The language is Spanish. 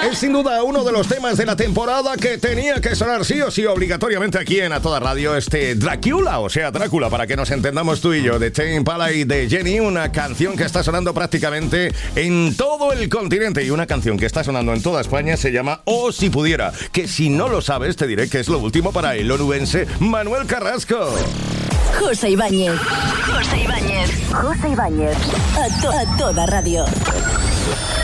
Es sin duda uno de los temas de la temporada que tenía que sonar sí o sí obligatoriamente aquí en A Toda Radio, Drácula, o sea, Drácula, para que nos entendamos tú y yo, de Tame Impala y de Jenny, una canción que está sonando prácticamente en todo el continente y una canción que está sonando en toda España se llama Oh Si Pudiera, que si no lo sabes te diré que es lo último para el onubense Manuel Carrasco. José Ibáñez. José Ibáñez. José Ibáñez. A Toda Radio.